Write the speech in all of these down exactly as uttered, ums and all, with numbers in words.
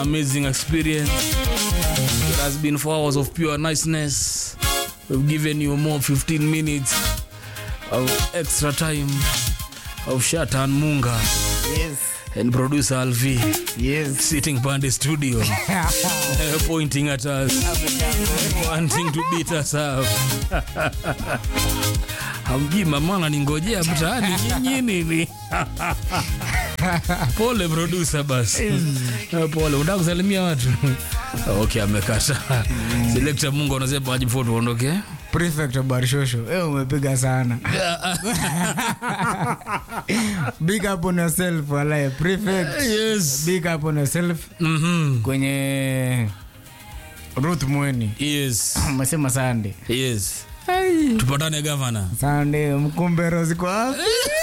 Amazing experience. It has been four hours of pure niceness. We've given you more fifteen minutes of extra time of Shatan Munga. Yes. And producer Alvi. Yes. Sitting behind the studio. uh, pointing at us. Wanting to beat us up. Hamji mama ningojea mtaani nyinyi nini? Pole producer basi. Pole, unataka kusalimia watu? Okay, amekata. Selector Mungu anasema aje before tuondoke. Prefect wa Barshosho. Eh, umepiga sana. Big up on yourself wala prefect. Yes. Big up on yourself. Mhm. Kwenye Ruth Mweni. Yes. Umesema Sunday. Yes. Hey. Tupatane governor. Sunday mkumbe Rose kwa wapi?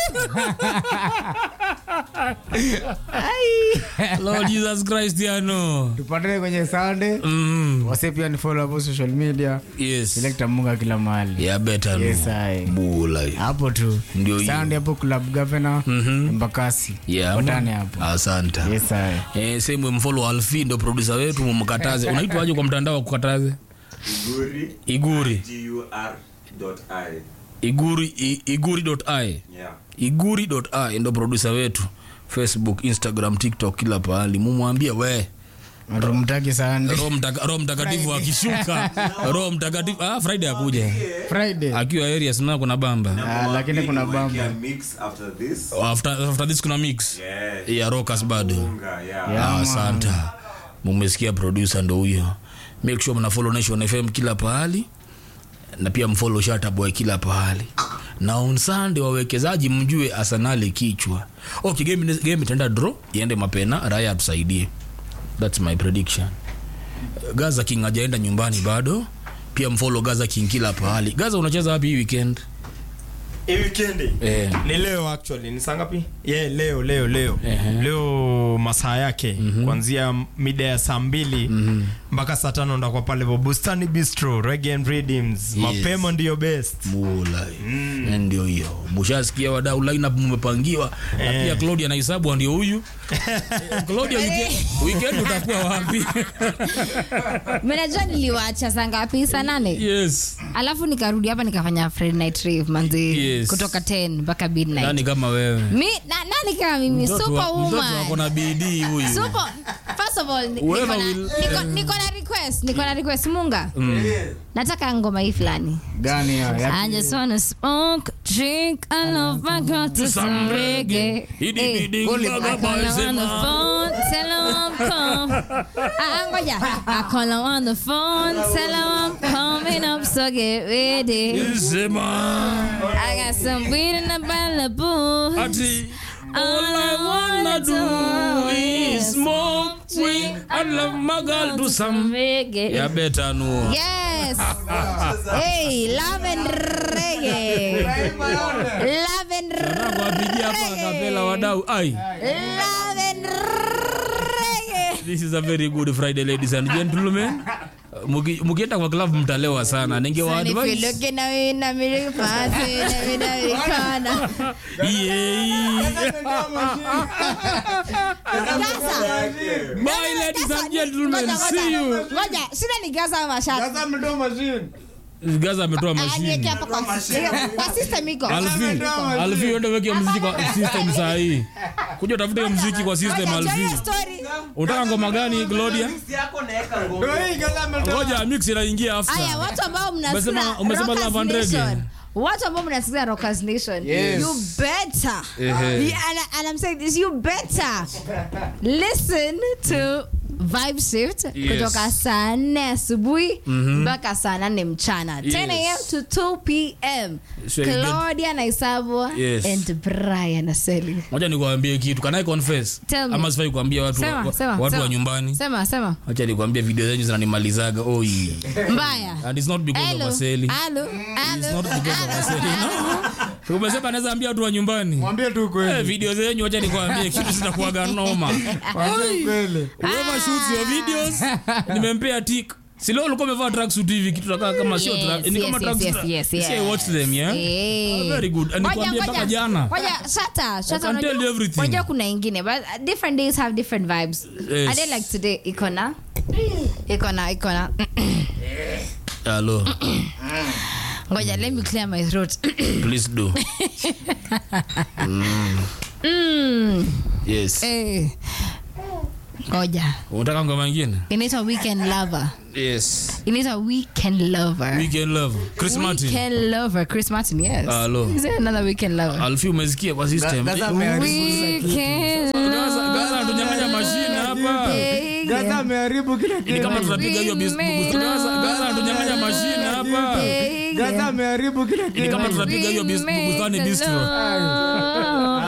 Lord Jesus Christ ya no. Tupatane kwenye Sunday. Mhm. Wase pia ni follow hapo social media. Yes. Selector Munga kila mahali. Yeah, better. Yes, I. Bula. Hapo tu. Ndio hiyo. Sunday hapo club governor Mhm. Mbakasi. Yeah. Patane hapo. Asante. Yes, I. Eh, same mfollow Alfi ndo producer wetu mumkataze. Unaitwa aje kwa mtandao wa kukataze? Iguri. Iguri. G U R dot I. Iguri I, iguri dot I. Yeah. iguri dot I ndo producer wetu. Facebook, Instagram, TikTok kila pahali. Mumwambie we. Rumtaki Sunday. Roho mtaka, Roho mtakatifu akishuka. Roho mtakatifu ah Friday akuja. Friday. Akiwa area sana kuna bamba. Ah, lakini kuna bamba. Mix after this. After after this kuna mix. Yeah. Ya Rockers bado. Munga, yeah. Yeah. Ah, asante. Mumesikia producer ndo huyo. Make sure mna follow Nation F M kila pahali. Na pia mfollow Shatta Boy kila pahali. Na on Sunday wawekezaji mjue Arsenal kichwa. Okay, game game itaenda draw, iende mapena, Raya tusaidie. That's my prediction. Gaza King hajaenda nyumbani bado. Pia mfollow Gaza King kila pahali. Gaza unacheza wapi hii weekend? Hii weekend? Eh. Ni leo actually. Ni saa ngapi? Yeah, leo leo leo. Uh-huh. Leo masaa yake mm-hmm. kuanzia mida ya saa mbili mm-hmm. mpaka saa tano ndako pale Bustani Bistro, Reggae and Rhythms. Yes. Mapema ndio best. Mula. Mm. Ndio hiyo. Mushasikia wadau lineup mmepangiwa. Eh. Na pia Claudia na Isabu ndio huyu. Claudia weekend, weekend utakuwa wapi? Mnajua niliwaacha saa ngapi? Saa nane. Yes. Alafu nikarudi hapa nikafanya Friday night rave manzi. Yes. Kutoka ten mpaka midnight. Nani kama wewe? Mi na, nani kama mimi? Superwoman. Mtoto wako na bidii huyu. Super. First of all, niko na niko, niko na request, niko na request Munga. Mm. Nataka ngoma hii fulani. Gani hiyo? I just wanna smoke, drink, I love my girl to some reggae. Idi bidi gaga on the phone, tell her I'm come. Ah, ngoja. I call her on the phone, tell her I'm coming up, so get ready. Sema. I got some weed in the Malibu. Ati all I wanna do is smoke, drink, I love my girl to some reggae. Ya beta no. Yes. Hey, love and reggae. Love and reggae. Wapigia hapa kapela wadau. Ai. Love and reggae. This is a very good Friday, ladies and gentlemen. Mukienda kwa club mtalewa sana. Ningewa advice. If you looking at me in a mirror, fancy in a corner. Yeah. Bye, ladies and gentlemen. See you. Ngoja, sina ni Gaza mashaka. Gaza mdo machine. Gaza ametoa machine. Aniweke hapa kwa kwa system iko. Alfi, Alfi wende weke muziki kwa system saa hii. Kuja utafute muziki kwa system Alfi. Unataka ngoma gani Claudia? Ngoja mix inaingia after. Aya, watu ambao mnasikia. Umesema umesema Love and Reggae. Watu ambao mnasikia Rockers Nation, yes. you better. Uh-huh. Yeah, and, and I'm saying this, you better listen to Vibe Shift yes. kutoka saa nne asubuhi mpaka saa nane mchana, yes. ten a.m. to two p.m. So Claudia na Isabu yes. and Brian Aseli. Ngoja nikwambie kitu. Can I confess? Ama sifai kuambia watu sema, wa, sema, watu sema. wa nyumbani. Sema sema. Acha nikwambie video zenyu zinanimalizaga. Oh yeah. Mbaya. And it's not because hello, of Aseli. Hello. It's Hello. not because of Aseli. No. Umesema naweza ambia watu wa nyumbani. Mwambie tu kweli. Eh, video zenyu acha nikwambie kitu zitakuwa noma. Mwambie kweli. Whoever shoots your videos, nimempea tick. Si leo ulikuwa umevaa tracksuit hivi kitu tunakaa kama sio Yes, track. Ni kama yes, tracksuit. yes, yes, yes, See, I watched them, yeah. Eh. Oh, very good. And Ngoja, nikwambia ngoja. mpaka jana. Ngoja, shata, shata, can tell unajua- you everything. unajua kuna ingine but different days have different vibes. Yes. I did like today iko na iko na iko na Hello. ngoja let me clear my throat. Please do. Mm. Yes. Eh. Ngoja. Unataka ngoma nyingine? Inaitwa Weekend Lover. Yes. Inaitwa Weekend Lover. Weekend Love. Chris Martin. Weekend Lover. Chris Martin, yes. Hello. Is there another Weekend Lover? Alfi umesikia kwa system. Gaza Eh, ameharibu Weekend Gaza Gaza tunyang'anya mashine hapa. Gaza ameharibu kila Ni kitu. kama tunapiga hiyo bis- Gaza Gaza tunyang'anya mashine hapa. Gaza ameharibu kila kitu. Ni kama tunapiga hiyo bis- bustani bistro.